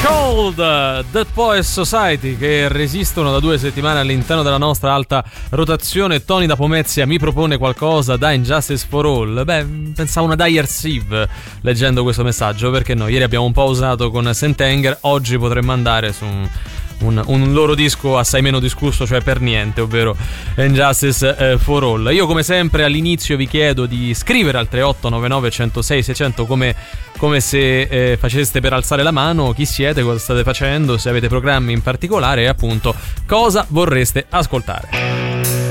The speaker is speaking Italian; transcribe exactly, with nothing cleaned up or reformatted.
Cold, Dead Poets Society, che resistono da due settimane all'interno della nostra alta rotazione. Tony da Pomezia mi propone qualcosa da Injustice for All. Beh, pensavo una Dire Sieve leggendo questo messaggio, perché no, ieri abbiamo un po' usato con Saint Anger, oggi potremmo andare su un Un, un loro disco assai meno discusso, cioè per niente, ovvero Injustice eh, for All. Io come sempre all'inizio vi chiedo di scrivere al tre otto nove nove uno zero sei sei zero zero come, come se eh, faceste per alzare la mano, chi siete, cosa state facendo, se avete programmi in particolare e appunto cosa vorreste ascoltare.